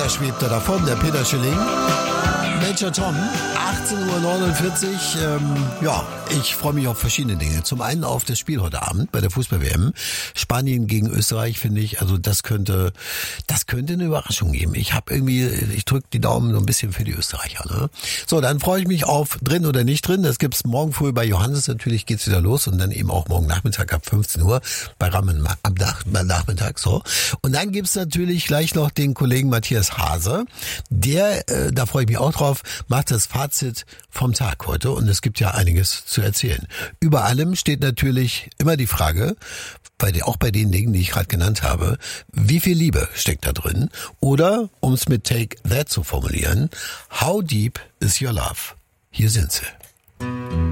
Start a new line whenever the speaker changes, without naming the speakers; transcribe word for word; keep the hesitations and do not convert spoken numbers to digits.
da schwebt er davon, der Peter Schilling. Major Tom, achtzehn Uhr neunundvierzig. Ähm, ja, ich freue mich auf verschiedene Dinge. Zum einen auf das Spiel heute Abend bei der Fußball-W M. Spanien gegen Österreich, finde ich, also das könnte, das könnte eine Überraschung geben. Ich habe irgendwie, ich drücke die Daumen so ein bisschen für die Österreicher. Ne? So, dann freue ich mich auf drin oder nicht drin. Das gibt's morgen früh bei Johannes. Natürlich geht's wieder los und dann eben auch morgen Nachmittag ab fünfzehn Uhr bei Rahmen am Nachmittag. So. Und dann gibt's natürlich gleich noch den Kollegen Matthias Hase. Der, äh, da freue ich mich auch drauf, macht das Fazit vom Tag heute und es gibt ja einiges zu erzählen. Über allem steht natürlich immer die Frage, bei, auch bei den Dingen, die ich gerade genannt habe, wie viel Liebe steckt da drin? Oder, um es mit Take That zu formulieren, how deep is your love? Hier sind sie.